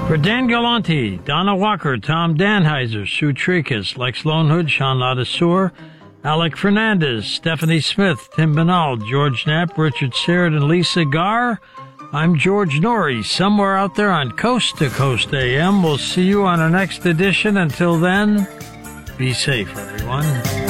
For Dan Galante, Donna Walker, Tom Danheiser, Sue Tricus, Lex Lonehood, Sean Ladisseur, Alec Fernandez, Stephanie Smith, Tim Benal, George Knapp, Richard Serrett, and Lisa Garr, I'm George Norrie, somewhere out there on Coast to Coast AM. We'll see you on our next edition. Until then, be safe, everyone.